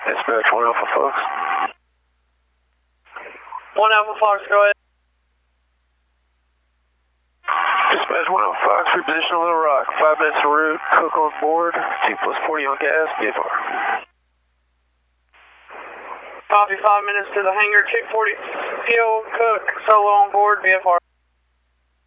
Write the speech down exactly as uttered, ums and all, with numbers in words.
Dispatch one Alpha Fox. one Alpha Fox, go ahead. Dispatch one Alpha Fox, reposition on Little Rock. Five minutes en route, cook on board, two plus forty on gas, B F R. Copy, five minutes to the hangar, two forty, fuel, cook, solo on board, B F R.